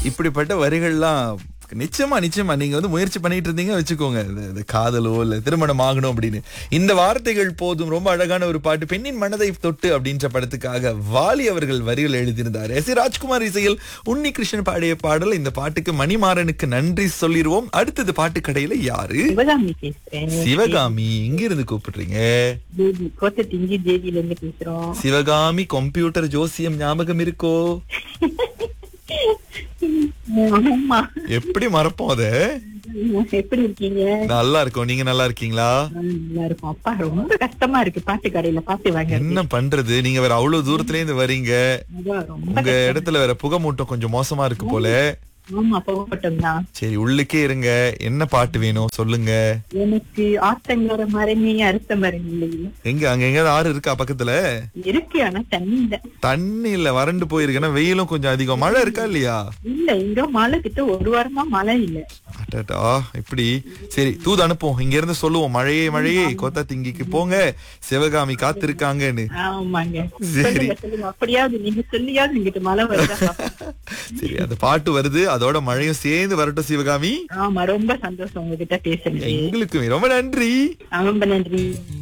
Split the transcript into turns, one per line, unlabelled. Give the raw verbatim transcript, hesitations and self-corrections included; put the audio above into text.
இப்படிப்பட்ட வரிகள்லாம் நிச்சயமா நிச்சயமா நீங்க வந்து முயற்சி பண்ணிட்டு இருந்தீங்க வச்சுக்கோங்க. இது- இது காதலோ இல்ல திருமணம் ஆகணும் அப்படின்னு இந்த வார்த்தைகள் போதும். ரொம்ப அழகான ஒரு பாட்டு, பெண்ணின் மனதை தொட்டு அப்படின்ற படத்துக்காக வாலி அவர்கள் வரிகள் எழுதியிருந்தார். எஸ் ஏ ராஜ்குமார் இசையில் உன்னி கிருஷ்ணன் பாடிய பாடல். இந்த பாட்டுக்கு மணிமாறனுக்கு நன்றி சொல்லிடுவோம். அடுத்தது பாட்டு கடையில யாரு?
சிவகாமி பேசுறேன்.
சிவகாமி, எங்க இருந்து கூப்பிடுறீங்க?
தேவி கோட்டை திங்கி தேவியில இருந்து பேசுறோம்.
சிவகாமி, கம்ப்யூட்டர் ஜோசியம் ஞாபகம் இருக்கோ?
ஆமா,
எப்படி மறப்போம் அத?
எப்படி இருக்கீங்க?
நல்லா இருக்கோம். நீங்க நல்லா இருக்கீங்களா?
நல்லா இருக்கும். அப்பா ரொம்ப கஷ்டமா இருக்கு பாட்டு கடையில பாட்டு வாங்க.
என்ன பண்றது, நீங்க வேற அவ்வளவு தூரத்துல இருந்து வரீங்க.
ரொம்ப
உங்க
கஷ்டம்.
இடத்துல வேற புகைமூட்டம் கொஞ்சம் மோசமா இருக்கு போல.
ஆமா, போகட்டும் தான்.
சரி, உள்ளுக்கே இருங்க. என்ன பாட்டு வேணும் சொல்லுங்க.
எனக்கு ஆத்தங்கர மரமே அறுத்த மரம் இல்லையே.
எங்க அங்க எங்க ஆறு இருக்கா பக்கத்துல?
இருக்கு, ஆனா தண்ணி இல்ல.
தண்ணி இல்ல, வறண்டு போயிருக்குன்னா வெயிலும் கொஞ்சம் அதிகம். மழை இருக்கா இல்லையா?
இல்ல, இங்க மழை கிட்ட ஒரு வாரமா மழை இல்ல.
அடடா, இப்படி. சரி, தூது அனுப்புவோம். இங்க இருந்து சொல்லுவோம், மழையே மழையே கோத்தா திங்கிக்கு போங்க, சிவகாமி காத்திருக்காங்கன்னு.
ஆமாங்க.
சரி.
சொல்லுங்க, சொல்லுங்க. அப்படியாவது நீங்க சொல்லியாவது இங்கிட்ட மழை வருதா?
சரி, அந்த பாட்டு வருது, அதோட மழையும் சேர்ந்து வரட்டும் சிவகாமி.
ஆமா, ரொம்ப சந்தோஷம் உங்ககிட்ட பேசுறது.
எங்களுக்கு ரொம்ப நன்றி.
ரொம்ப நன்றி.